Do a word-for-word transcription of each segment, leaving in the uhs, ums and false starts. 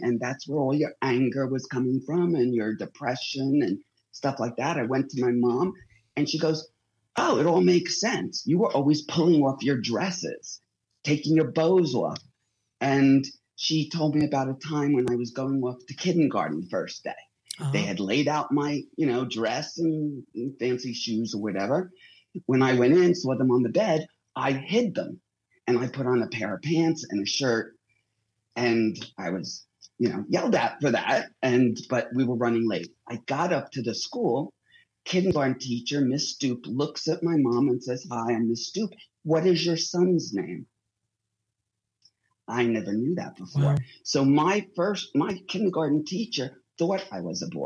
and that's where all your anger was coming from and your depression and stuff like that. I went to my mom and she goes, oh, it all makes sense. You were always pulling off your dresses, taking your bows off. And she told me about a time when I was going off to kindergarten first day. Uh-huh. They had laid out my, you know, dress and, and fancy shoes or whatever. When I went in, saw them on the bed, I hid them. And I put on a pair of pants and a shirt. And I was, you know, yelled at for that. And but we were running late. I got up to the school. Kindergarten teacher, Miss Stoop, looks at my mom and says, hi, I'm Miss Stoop. What is your son's name? I never knew that before. Wow. So my first, my kindergarten teacher thought I was a boy.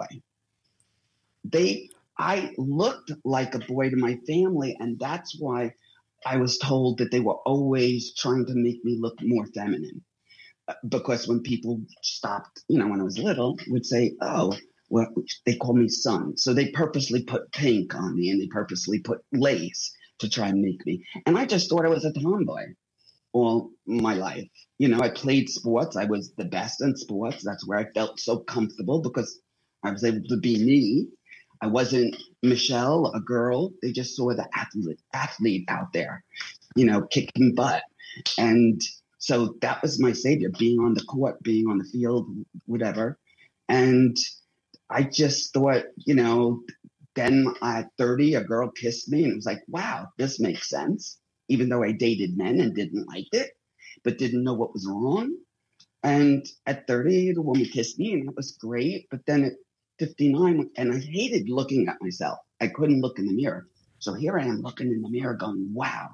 They, I looked like a boy to my family, and that's why I was told that they were always trying to make me look more feminine. Because when people stopped, you know, when I was little, would say, oh, well, they call me son. So they purposely put pink on me and they purposely put lace to try and make me. And I just thought I was a tomboy all my life. You know, I played sports. I was the best in sports. That's where I felt so comfortable because I was able to be me. I wasn't Michelle, a girl. They just saw the athlete, athlete out there, you know, kicking butt. And so that was my savior, being on the court, being on the field, whatever. And I just thought, you know, then at thirty, a girl kissed me and it was like, wow, this makes sense. Even though I dated men and didn't like it, but didn't know what was wrong. And at thirty, the woman kissed me and it was great. But then at fifty-nine, and I hated looking at myself. I couldn't look in the mirror. So here I am looking in the mirror going, wow.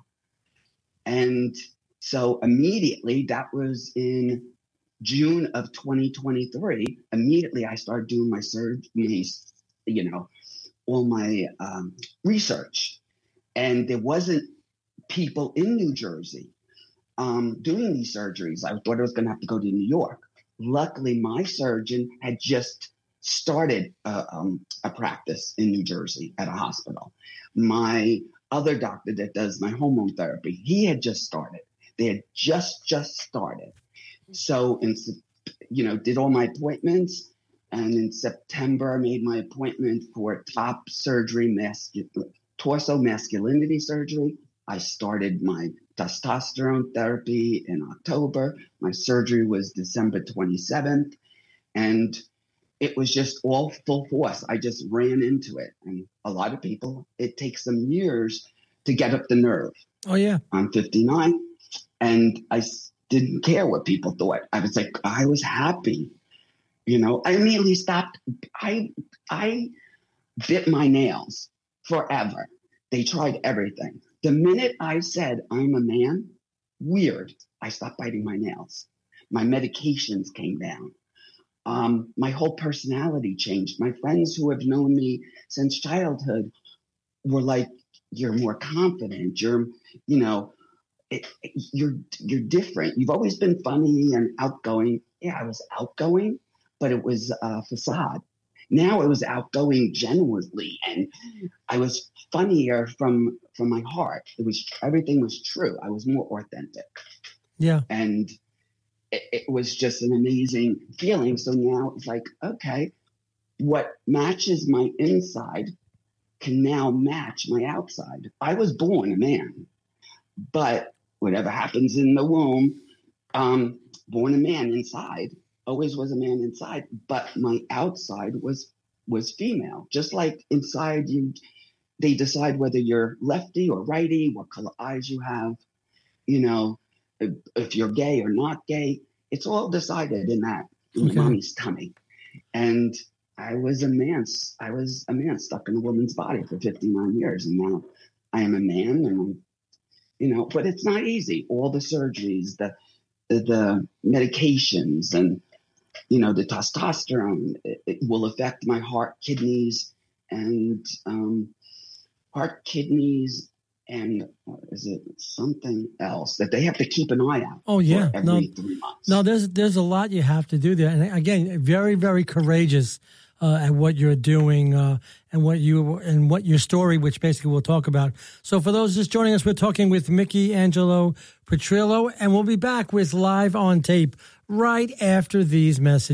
And so immediately, that was in June of twenty twenty-three, immediately I started doing my surgery, you know, all my um, research. And there wasn't people in New Jersey um, doing these surgeries. I thought I was going to have to go to New York. Luckily, my surgeon had just started a, um, a practice in New Jersey at a hospital. My other doctor that does my hormone therapy, he had just started. They had just, just started. So, in, you know, did all my appointments. And in September, I made my appointment for top surgery, mascu- torso masculinity surgery. I started my testosterone therapy in October. My surgery was December twenty-seventh. And it was just all full force. I just ran into it. And a lot of people, it takes them years to get up the nerve. Oh, yeah. I'm fifty-nine. And I didn't care what people thought. I was like, I was happy. You know, I immediately stopped. I I bit my nails forever. They tried everything. The minute I said I'm a man, weird, I stopped biting my nails. My medications came down. Um, my whole personality changed. My friends who have known me since childhood were like, you're more confident. You're, you know, it, you're you're different. You've always been funny and outgoing. Yeah, I was outgoing, but it was a facade. Now it was outgoing genuinely, and I was funnier from from my heart. It was everything was true. I was more authentic. Yeah, and it, it was just an amazing feeling. So now it's like, okay, what matches my inside can now match my outside. I was born a man, but whatever happens in the womb, um, born a man inside. Always was a man inside, but my outside was was female. Just like inside you, they decide whether you're lefty or righty, what color eyes you have, you know, if, if you're gay or not gay. It's all decided in that in okay. mommy's tummy. And I was a man. I was a man stuck in a woman's body for fifty-nine years, and now I am a man. And I'm, you know, but it's not easy. All the surgeries, the the, the medications, and you know, the testosterone, it, it will affect my heart, kidneys, and um, heart, kidneys, and uh, is it something else that they have to keep an eye out? Oh yeah, every no, three months. No, there's there's a lot you have to do there, and again, very very courageous uh, at what you're doing uh, and what you and what your story, which basically we'll talk about. So for those just joining us, we're talking with Mickey Angelo Petrillo, and we'll be back with Live on Tape right after these messages.